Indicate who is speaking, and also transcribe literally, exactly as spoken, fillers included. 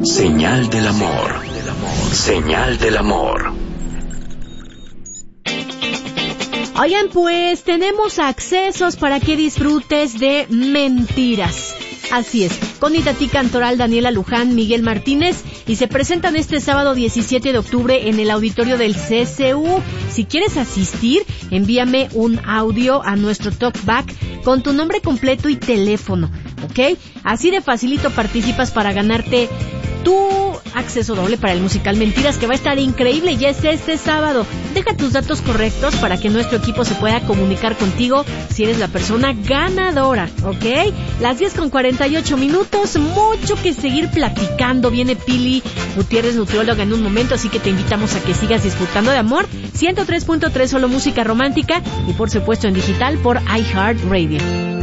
Speaker 1: Señal del amor. Señal del amor.
Speaker 2: Oigan, pues tenemos accesos para que disfrutes de Mentiras. Así es, con Itatí Cantoral, Daniela Luján, Miguel Martínez, y se presentan este sábado diecisiete de octubre en el auditorio del C C U. Si quieres asistir, envíame un audio a nuestro talkback con tu nombre completo y teléfono, ¿ok? Así de facilito participas para ganarte tu acceso doble para el musical Mentiras, que va a estar increíble. Ya es este sábado. Deja tus datos correctos para que nuestro equipo se pueda comunicar contigo si eres la persona ganadora, ¿ok? Las diez con cuarenta y ocho minutos, mucho que seguir platicando. Viene Pili Gutiérrez, nutrióloga, en un momento, así que te invitamos a que sigas disfrutando de amor. ciento tres punto tres, solo música romántica, y por supuesto en digital por iHeartRadio.